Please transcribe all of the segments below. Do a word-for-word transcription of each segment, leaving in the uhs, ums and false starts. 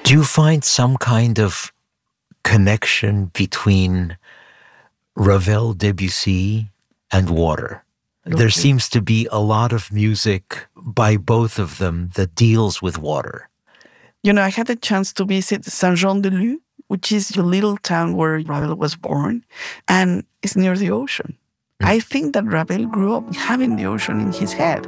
Do you find some kind of connection between Ravel, Debussy, and water? Okay. There seems to be a lot of music by both of them that deals with water. You know, I had the chance to visit Saint-Jean-de-Luz, which is the little town where Ravel was born, and it's near the ocean. Mm. I think that Ravel grew up having the ocean in his head.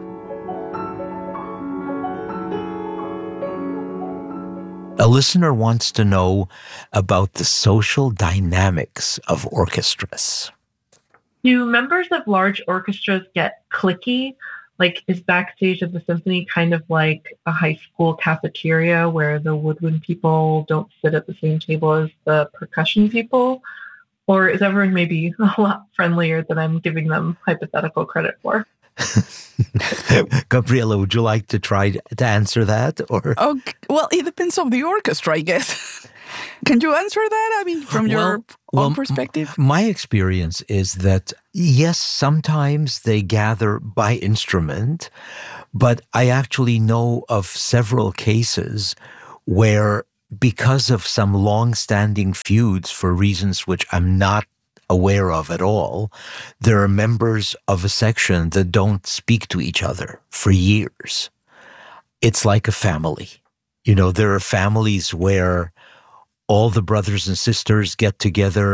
A listener wants to know about the social dynamics of orchestras. Do members of large orchestras get cliquey? Like, is backstage of the symphony kind of like a high school cafeteria where the woodwind people don't sit at the same table as the percussion people? Or is everyone maybe a lot friendlier than I'm giving them hypothetical credit for? Gabriela, would you like to try to answer that? Or oh, well, it depends on the orchestra, I guess. Can you answer that? I mean, from your well, well, own perspective? My experience is that, yes, sometimes they gather by instrument, but I actually know of several cases where, because of some long-standing feuds for reasons which I'm not aware of at all, there are members of a section that don't speak to each other for years. It's like a family. You know, there are families where all the brothers and sisters get together